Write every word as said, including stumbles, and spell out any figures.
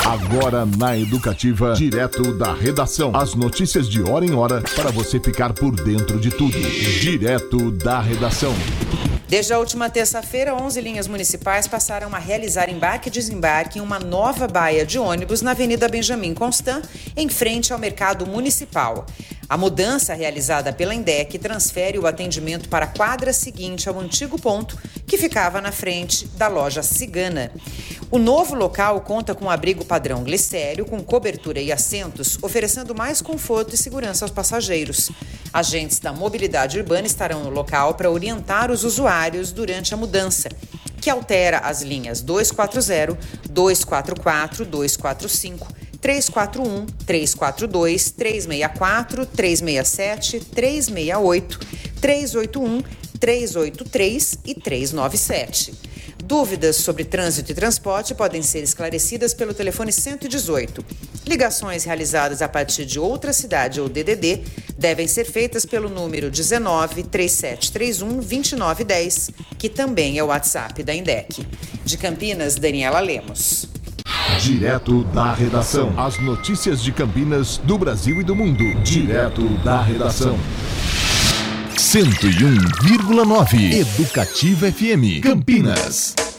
Agora na Educativa, direto da redação. As notícias de hora em hora para você ficar por dentro de tudo. Direto da redação. Desde a última terça-feira, onze linhas municipais passaram a realizar embarque e desembarque em uma nova baia de ônibus na Avenida Benjamin Constant, em frente ao Mercado Municipal. A mudança realizada pela INDEC transfere o atendimento para a quadra seguinte ao antigo ponto, que ficava na frente da loja Cigana. O novo local conta com um abrigo padrão glicério, com cobertura e assentos, oferecendo mais conforto e segurança aos passageiros. Agentes da mobilidade urbana estarão no local para orientar os usuários durante a mudança, que altera as linhas duzentos e quarenta, duzentos e quarenta e quatro, duzentos e quarenta e cinco, trezentos e quarenta e um, trezentos e quarenta e dois, trezentos e sessenta e quatro, trezentos e sessenta e sete, trezentos e sessenta e oito, trezentos e oitenta e um, trezentos e oitenta e três e trezentos e noventa e sete. Dúvidas sobre trânsito e transporte podem ser esclarecidas pelo telefone cento e dezoito. Ligações realizadas a partir de outra cidade ou D D D devem ser feitas pelo número dezenove, trinta e sete trinta e um, vinte e nove dez, que também é o WhatsApp da INDEC. De Campinas, Daniela Lemos. Direto da redação. As notícias de Campinas, do Brasil e do mundo. Direto da redação. cento e um vírgula nove Educativa F M Campinas.